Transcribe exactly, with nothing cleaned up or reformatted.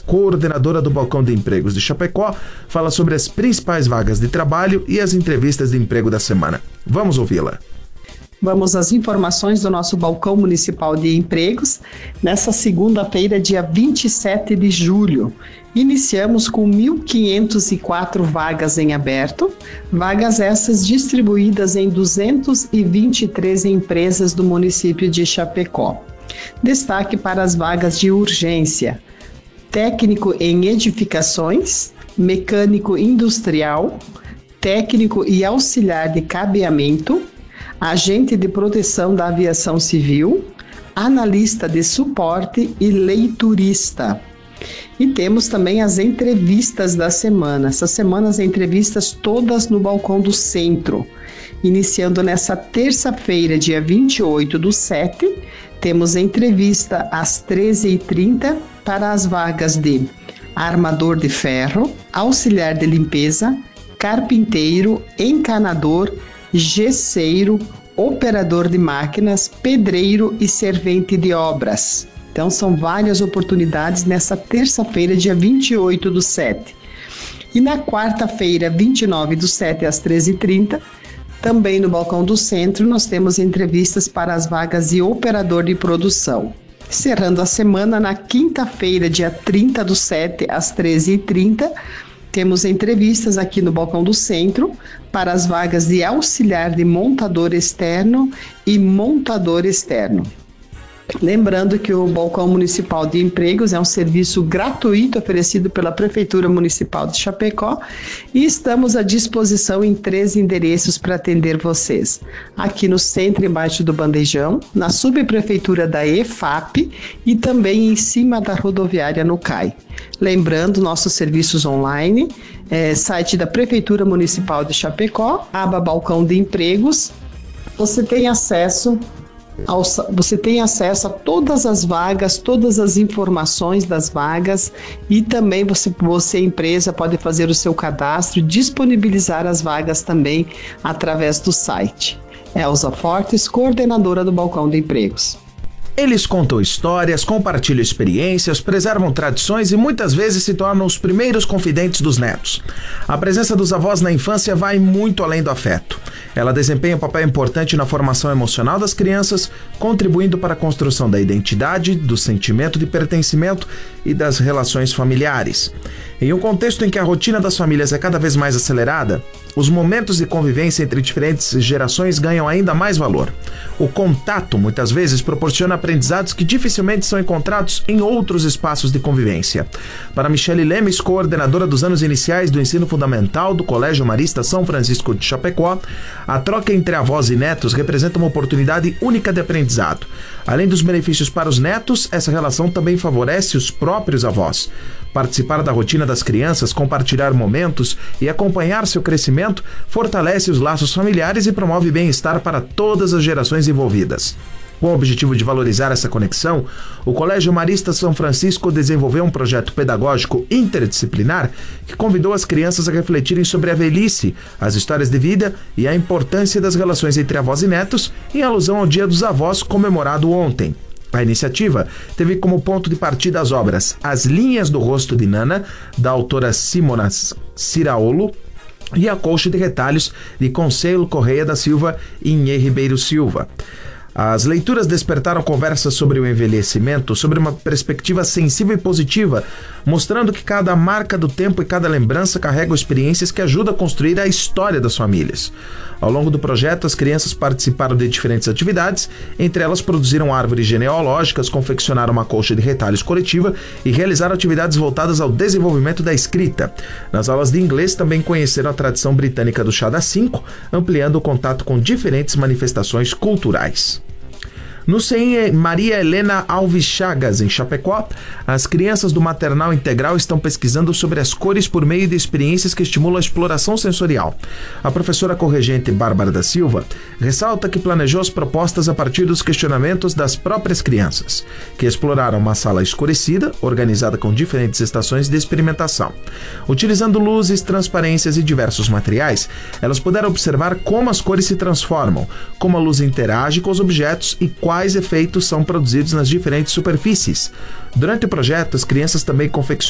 coordenadora do Balcão de Empregos de Chapecó, fala sobre as principais vagas de trabalho e as entrevistas de emprego da semana. Vamos ouvi-la. Vamos às informações do nosso Balcão Municipal de Empregos. Nessa segunda-feira, dia vinte e sete de julho, iniciamos com mil quinhentas e quatro vagas em aberto, vagas essas distribuídas em duzentas e vinte e três empresas do município de Chapecó. Destaque para as vagas de urgência: técnico em edificações, mecânico industrial, técnico e auxiliar de cabeamento, agente de proteção da aviação civil, analista de suporte e leiturista. E temos também as entrevistas da semana. Essa semana as entrevistas todas no Balcão do Centro. Iniciando nessa terça-feira, dia vinte e oito do sete, temos entrevista às treze e trinta para as vagas de armador de ferro, auxiliar de limpeza, carpinteiro, encanador, gesseiro, operador de máquinas, pedreiro e servente de obras. Então são várias oportunidades nessa terça-feira, dia vinte e oito do sete. E na quarta-feira, vinte e nove do sete, às treze e trinta, também no Balcão do Centro, nós temos entrevistas para as vagas de operador de produção. Encerrando a semana, na quinta-feira, dia trinta do sete, às treze e trinta, temos entrevistas aqui no Balcão do Centro para as vagas de auxiliar de montador externo e montador externo. Lembrando que o Balcão Municipal de Empregos é um serviço gratuito oferecido pela Prefeitura Municipal de Chapecó e estamos à disposição em três endereços para atender vocês. Aqui no centro, embaixo do Bandejão, na subprefeitura da E F A P e também em cima da rodoviária no C A I. Lembrando, nossos serviços online, é, site da Prefeitura Municipal de Chapecó, aba Balcão de Empregos, você tem acesso Ao, você tem acesso a todas as vagas, todas as informações das vagas e também você, você empresa, pode fazer o seu cadastro e disponibilizar as vagas também através do site. Elza Fortes, coordenadora do Balcão de Empregos. Eles contam histórias, compartilham experiências, preservam tradições e muitas vezes se tornam os primeiros confidentes dos netos. A presença dos avós na infância vai muito além do afeto. Ela desempenha um papel importante na formação emocional das crianças, contribuindo para a construção da identidade, do sentimento de pertencimento e das relações familiares. Em um contexto em que a rotina das famílias é cada vez mais acelerada, os momentos de convivência entre diferentes gerações ganham ainda mais valor. O contato, muitas vezes, proporciona aprendizados que dificilmente são encontrados em outros espaços de convivência. Para Michele Lemes, coordenadora dos anos iniciais do ensino fundamental do Colégio Marista São Francisco de Chapecó, a troca entre avós e netos representa uma oportunidade única de aprendizado. Além dos benefícios para os netos, essa relação também favorece os próprios avós. Participar da rotina das crianças, compartilhar momentos e acompanhar seu crescimento fortalece os laços familiares e promove bem-estar para todas as gerações envolvidas. Com o objetivo de valorizar essa conexão, o Colégio Marista São Francisco desenvolveu um projeto pedagógico interdisciplinar que convidou as crianças a refletirem sobre a velhice, as histórias de vida e a importância das relações entre avós e netos, em alusão ao Dia dos Avós comemorado ontem. A iniciativa teve como ponto de partida as obras As Linhas do Rosto de Nana, da autora Simona Ciraolo, e A Colcha de Retalhos, de Consuelo Correia da Silva e Inhê Ribeiro Silva. As leituras despertaram conversas sobre o envelhecimento, sobre uma perspectiva sensível e positiva, mostrando que cada marca do tempo e cada lembrança carregam experiências que ajudam a construir a história das famílias. Ao longo do projeto, as crianças participaram de diferentes atividades, entre elas produziram árvores genealógicas, confeccionaram uma colcha de retalhos coletiva e realizaram atividades voltadas ao desenvolvimento da escrita. Nas aulas de inglês também conheceram a tradição britânica do chá das cinco, ampliando o contato com diferentes manifestações culturais. No C E M Maria Helena Alves Chagas, em Chapecó, as crianças do Maternal Integral estão pesquisando sobre as cores por meio de experiências que estimulam a exploração sensorial. A professora corregente Bárbara da Silva ressalta que planejou as propostas a partir dos questionamentos das próprias crianças, que exploraram uma sala escurecida, organizada com diferentes estações de experimentação. Utilizando luzes, transparências e diversos materiais, elas puderam observar como as cores se transformam, como a luz interage com os objetos e quais efeitos são produzidos nas diferentes superfícies. Durante o projeto, as crianças também confeccionaram